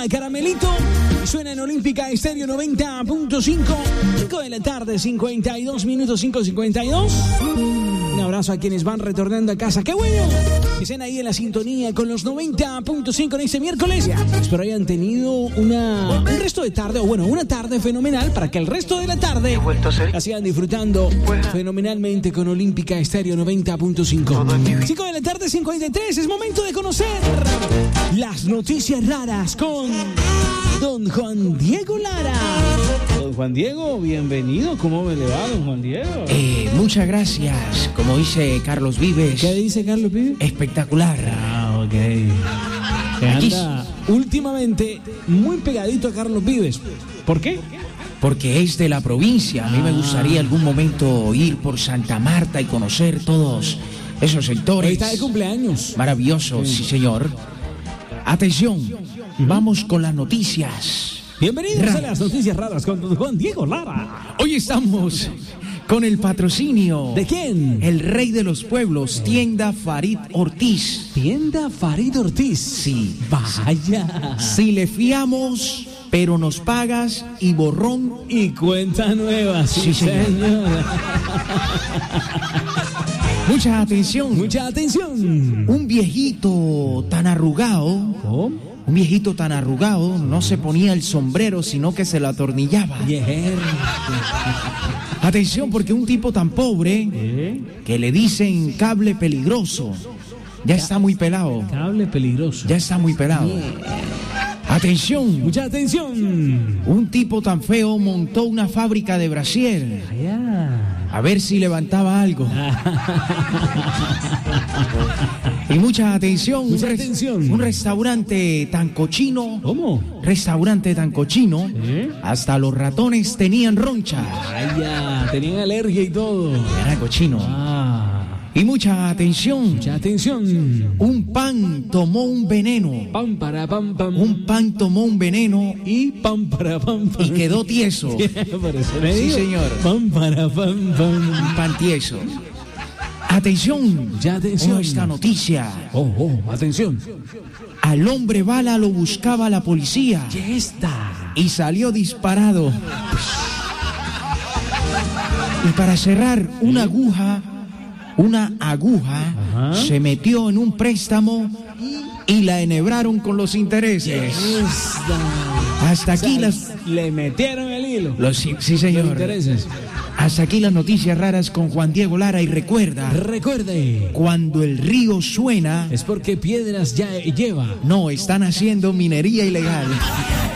Caramelito. Suena en Olímpica Estéreo 90.5. 5 de la tarde, 52 minutos, 5:52. Un abrazo a quienes van retornando a casa. ¡Qué bueno! Que estén ahí en la sintonía con los 90.5 en este miércoles. Espero hayan tenido un resto de tarde, o bueno, una tarde fenomenal para que el resto de la tarde la sigan disfrutando fenomenalmente con Olímpica Estéreo 90.5. 5 de la tarde, 53. Es momento de conocer las noticias raras con don Juan Diego Lara. Don Juan Diego, bienvenido. ¿Cómo me le va, don Juan Diego? Muchas gracias. Como dice Carlos Vives. ¿Qué dice Carlos Vives? Espectacular. Ah, ok. Que anda últimamente muy pegadito a Carlos Vives. ¿Por qué? Porque es de la provincia. A mí me gustaría algún momento ir por Santa Marta y conocer todos esos sectores. Hoy está de cumpleaños. Maravilloso, sí señor. Atención, vamos con las noticias. Bienvenidos a las noticias raras con don Juan Diego Lara. Hoy estamos con el patrocinio. ¿De quién? El rey de los pueblos, Tienda Farid Ortiz. Tienda Farid Ortiz. Sí. Vaya. Si le fiamos, pero nos pagas y borrón y cuenta nueva. Sí, señor. Mucha atención. Mucha atención. Un viejito tan arrugado. ¿Cómo? Un viejito tan arrugado no se ponía el sombrero, sino que se lo atornillaba. Atención, porque un tipo tan pobre que le dicen cable peligroso, ya está muy pelado. Cable peligroso. Ya está muy pelado. Atención. Mucha atención. Un tipo tan feo montó una fábrica de brasier. A ver si levantaba algo. Y mucha atención. Mucha atención. Un restaurante tan cochino. ¿Cómo? Restaurante tan cochino. Hasta los ratones tenían roncha. Vaya, tenían alergia y todo. Era cochino. Y mucha atención. Mucha atención. Un pan tomó un veneno. Pam para pam pam. Un pan tomó un veneno y pam para pam pam. Y quedó tieso. Sí, señor. Pam para pam pam. Un pan tieso. Atención. Ya atención. Esta noticia. Atención. Al hombre bala lo buscaba la policía. ¿Qué está? Y salió disparado. Y para cerrar, una aguja se metió en un préstamo y la enhebraron con los intereses. Hasta aquí le metieron el hilo. Sí, señor. Los intereses. Hasta aquí las noticias raras con Juan Diego Lara. Y recuerde, cuando el río suena es porque piedras ya lleva. No, están haciendo minería ilegal.